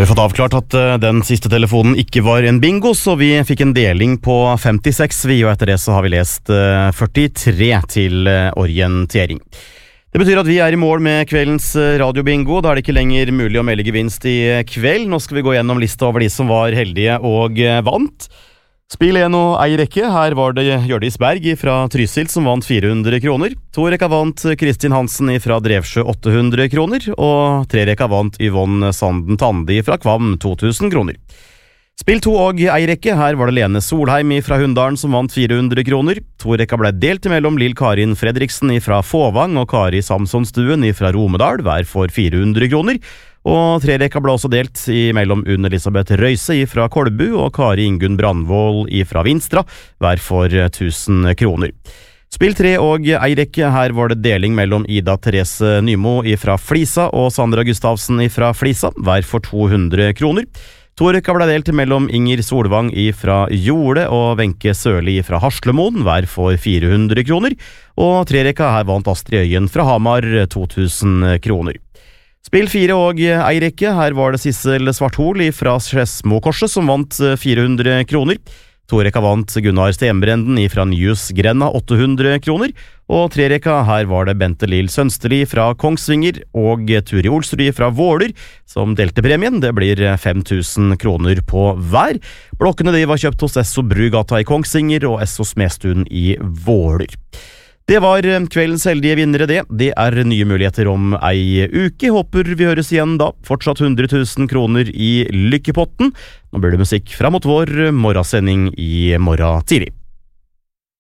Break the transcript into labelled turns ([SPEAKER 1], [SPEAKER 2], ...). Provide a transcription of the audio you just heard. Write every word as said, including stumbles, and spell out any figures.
[SPEAKER 1] har vi fått avklart at uh, den siste telefonen ikke var en bingo, så vi fikk en deling på femtiseks, vi, og etter det så har vi lest uh, førtitre til uh, orientering. Det betyr at vi er i mål med kveldens radiobingo. Da er det ikke lenger mulig å melde gevinst i kveld. Nå skal vi gå gjennom lista over de som var heldige og vant. Spill en og ei rekke. Her var det Hjørdis Berg fra Trysil som vant fire hundre kroner. To rekka vant Kristin Hansen fra Drevsjø åtte hundre kroner. Og tre rekka vant Yvonne Sanden Tandi fra Kvam to tusen kroner. Spill to og ei rekke. Her var det Lene Solheim fra Hunndalen som vant fire hundre kroner. To rekka ble delt mellom Lill Karin Fredriksen fra Fåvang og Kari Samsonstuen fra Romedal, hver for fire hundre kroner. Og tre rekka ble også delt mellom Unn Elisabeth Røise fra Kolbu og Kari Ingunn Brandvold fra Vinstra, hver for tusen kroner. Spill tre og ei rekke. Her var det deling mellom Ida Therese Nymo fra Flisa og Sandra Gustavsen fra Flisa, hver for to hundre kroner. To rekka ble delt mellom Inger Solvang fra Jorde og Wenche Sørli fra Haslemoen, hver for fire hundre kroner. Og tre rekka her vant Astrid Øyen fra Hamar to tusen kroner. Spill fire og ei rekke. Her var det Sissel Svarthol fra Skedsmokorset som vant fire hundre kroner. To rekka vant Gunnar Stenbrenden fra Nyhus Grenna åtte hundre kroner. Og tre rekka her var det Bente Lill Sønsterli fra Kongsvinger og Turi Olsrud fra Våler som delte premien. Det blir fem tusen kroner på hver. Blokkene de var kjøpt hos Esso Brugata i Kongsvinger og Esso Smestuen i Våler. Det var kveldens heldige vinnere det. Det er nye muligheter om ei uke. Håper vi høres igjen da. Fortsatt hundre tusen kroner i lykkepotten. Nå blir det musikk frem mot vår morgensending i morgen tidlig.